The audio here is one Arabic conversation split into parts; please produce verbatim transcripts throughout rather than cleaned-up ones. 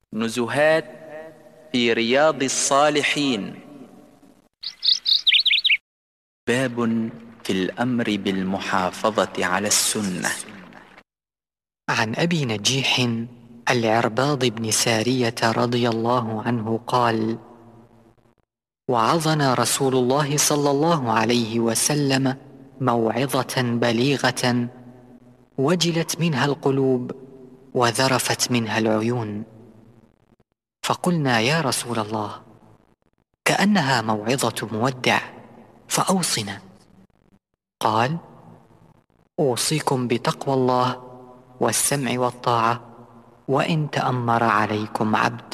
نزهات في رياض الصالحين. باب في الأمر بالمحافظة على السنة. عن أبي نجيح العرباض بن سارية رضي الله عنه قال: وعظنا رسول الله صلى الله عليه وسلم موعظة بليغة وجلت منها القلوب وذرفت منها العيون، فقلنا: يا رسول الله، كأنها موعظة مودع، فأوصنا. قال: أوصيكم بتقوى الله والسمع والطاعة وإن تأمر عليكم عبد،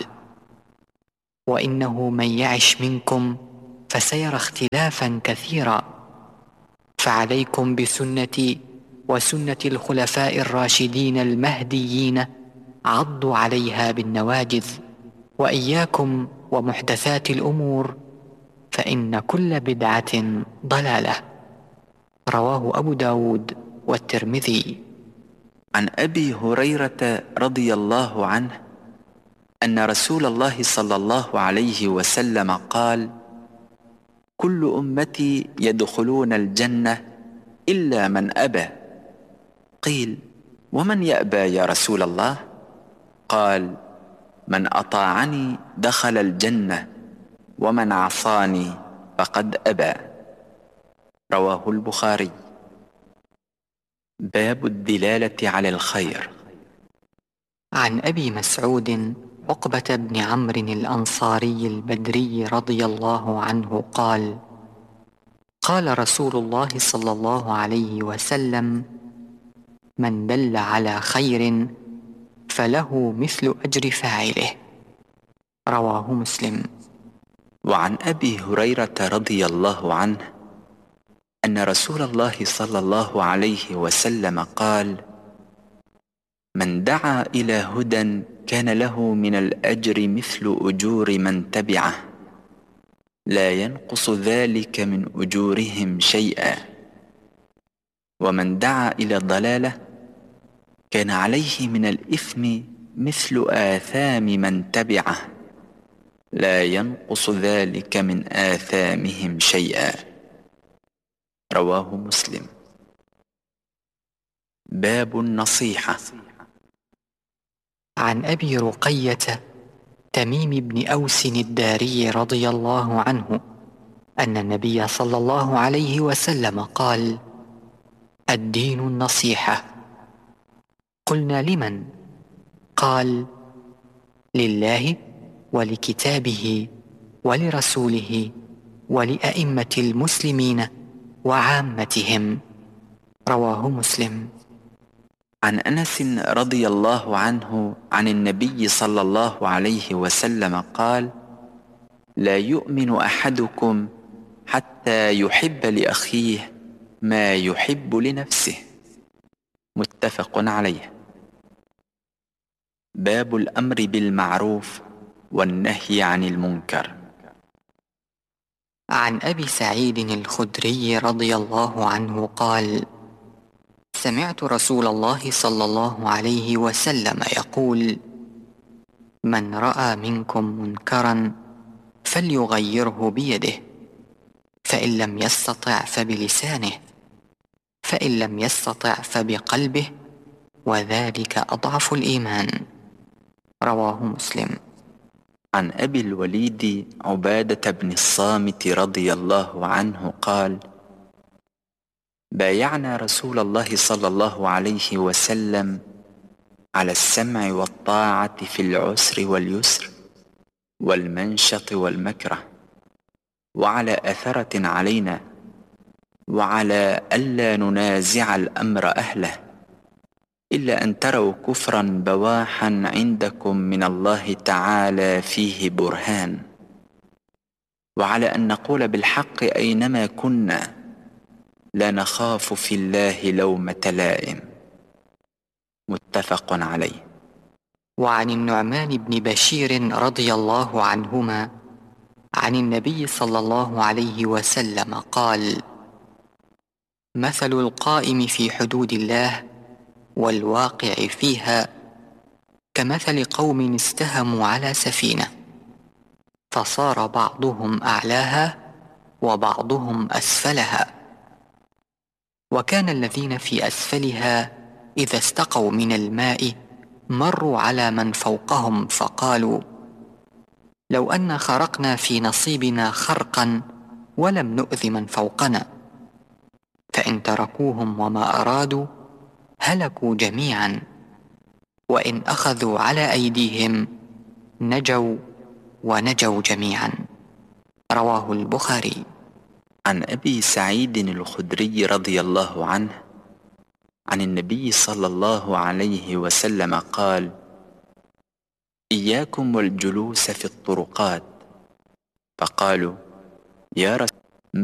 وإنه من يعش منكم فسيرى اختلافا كثيرا، فعليكم بسنتي وسنة الخلفاء الراشدين المهديين، عضوا عليها بالنواجذ، وإياكم ومحدثات الأمور، فإن كل بدعة ضلالة. رواه أبو داود والترمذي. عن أبي هريرة رضي الله عنه أن رسول الله صلى الله عليه وسلم قال: كل أمتي يدخلون الجنة إلا من أبى. قيل: ومن يأبى يا رسول الله؟ قال: من أطاعني دخل الجنة، ومن عصاني فقد أبى. رواه البخاري. باب الدلالة على الخير. عن أبي مسعود عقبة بن عمرو الأنصاري البدري رضي الله عنه قال: قال رسول الله صلى الله عليه وسلم: من دل على خير فله مثل أجر فاعله. رواه مسلم. وعن أبي هريرة رضي الله عنه أن رسول الله صلى الله عليه وسلم قال: من دعا إلى هدى كان له من الأجر مثل أجور من تبعه، لا ينقص ذلك من أجورهم شيئا، ومن دعا إلى الضلالة كان عليه من الإثم مثل آثام من تبعه، لا ينقص ذلك من آثامهم شيئا. رواه مسلم. باب النصيحة. عن أبي رقية تميم بن أوس الداري رضي الله عنه أن النبي صلى الله عليه وسلم قال: الدين النصيحة. قلنا: لمن؟ قال: لله ولكتابه ولرسوله ولأئمة المسلمين وعامتهم. رواه مسلم. عن أنس رضي الله عنه عن النبي صلى الله عليه وسلم قال: لا يؤمن أحدكم حتى يحب لأخيه ما يحب لنفسه. متفق عليه. باب الأمر بالمعروف والنهي عن المنكر. عن أبي سعيد الخدري رضي الله عنه قال: سمعت رسول الله صلى الله عليه وسلم يقول: من رأى منكم منكرا فليغيره بيده، فإن لم يستطع فبلسانه، فإن لم يستطع فبقلبه، وذلك أضعف الإيمان. رواه مسلم. عن أبي الوليد عبادة بن الصامت رضي الله عنه قال: بايعنا رسول الله صلى الله عليه وسلم على السمع والطاعة في العسر واليسر والمنشط والمكره، وعلى أثرة علينا، وعلى ألا ننازع الأمر أهله، إلا أن تروا كفرا بواحا عندكم من الله تعالى فيه برهان، وعلى أن نقول بالحق أينما كنا، لا نخاف في الله لومة لائم. متفق عليه. وعن النعمان بن بشير رضي الله عنهما عن النبي صلى الله عليه وسلم قال: مثل القائم في حدود الله والواقع فيها كمثل قوم استهموا على سفينة فصار بعضهم أعلاها وبعضهم أسفلها، وكان الذين في أسفلها إذا استقوا من الماء مروا على من فوقهم فقالوا: لو أن خرقنا في نصيبنا خرقا ولم نؤذ من فوقنا، فإن تركوهم وما أرادوا هلكوا جميعا، وإن أخذوا على أيديهم نجوا ونجوا جميعا. رواه البخاري. عن أبي سعيد الخدري رضي الله عنه عن النبي صلى الله عليه وسلم قال: إياكم والجلوس في الطرقات. فقالوا: يا رسول